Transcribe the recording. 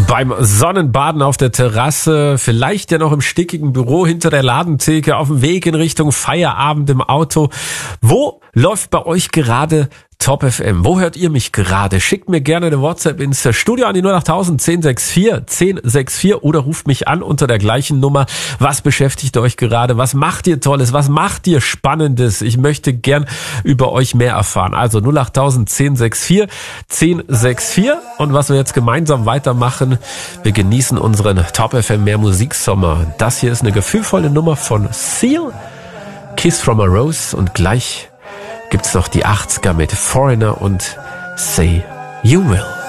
Beim Sonnenbaden auf der Terrasse, vielleicht ja noch im stickigen Büro hinter der Ladentheke, auf dem Weg in Richtung Feierabend im Auto. Wo läuft bei euch gerade Top FM? Wo hört ihr mich gerade? Schickt mir gerne eine WhatsApp ins Studio an die 08000 1064 1064 oder ruft mich an unter der gleichen Nummer. Was beschäftigt euch gerade? Was macht ihr Tolles? Was macht ihr Spannendes? Ich möchte gern über euch mehr erfahren. Also 08000 1064 1064 und was wir jetzt gemeinsam weitermachen, wir genießen unseren Top FM Mehr Musiksommer. Das hier ist eine gefühlvolle Nummer von Seal, Kiss from a Rose und gleich gibt's noch die 80er mit Foreigner und Say You Will.